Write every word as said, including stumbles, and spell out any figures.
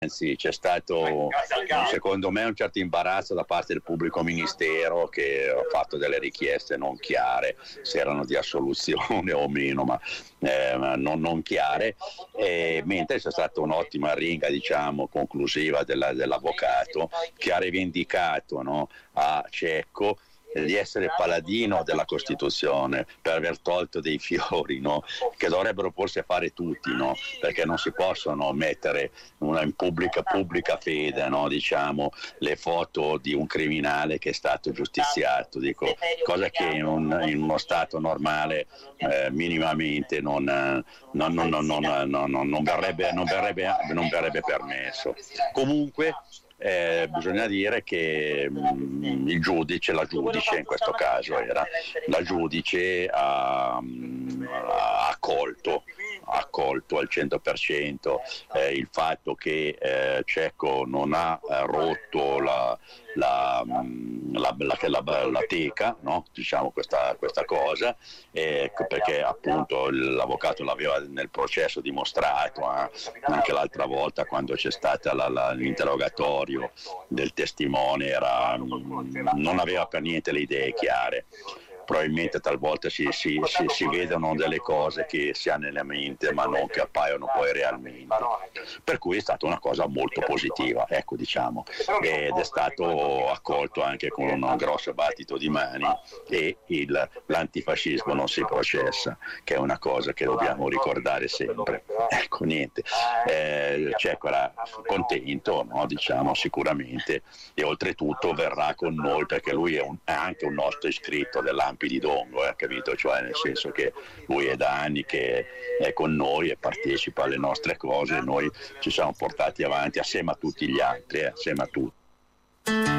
Anzi, c'è stato secondo me un certo imbarazzo da parte del pubblico ministero, che ha fatto delle richieste non chiare, se erano di assoluzione o meno, ma eh, non, non chiare, e, mentre c'è stata un'ottima ringa, diciamo, conclusiva della, dell'avvocato, che ha rivendicato, no, a Cecco di essere paladino della Costituzione per aver tolto dei fiori, no? Che dovrebbero forse fare tutti, no? Perché non si possono mettere una, in pubblica, pubblica fede, no? Diciamo, le foto di un criminale che è stato giustiziato, dico, cosa che in, un, in uno Stato normale eh, minimamente non, non, non, non, non, non, non, verrebbe, non, verrebbe, non verrebbe permesso. Comunque Eh, bisogna dire che mh, il giudice, la giudice in questo caso era, la giudice ha, mh, ha accolto, ha accolto al cento per cento eh, il fatto che eh, Cecco non ha eh, rotto la, la, la, la, la, la teca, no? Diciamo questa, questa cosa, eh, perché appunto l'avvocato l'aveva nel processo dimostrato, eh, anche l'altra volta quando c'è stata la, la, l'interrogatorio del testimone, era, non aveva per niente le idee chiare. Probabilmente talvolta si, si, si, si vedono delle cose che si hanno nella mente ma non che appaiono poi realmente, per cui è stata una cosa molto positiva, ecco, diciamo, ed è stato accolto anche con un grosso battito di mani, e il, l'antifascismo non si processa, che è una cosa che dobbiamo ricordare sempre. Ecco, niente, eh, Cecco era contento, no? Diciamo, sicuramente, e oltretutto verrà con noi perché lui è, un, è anche un nostro iscritto dell'A M P di Dongo, eh, capito? Cioè, nel senso che lui è da anni che è con noi e partecipa alle nostre cose, e noi ci siamo portati avanti assieme a tutti gli altri, eh, assieme a tutti.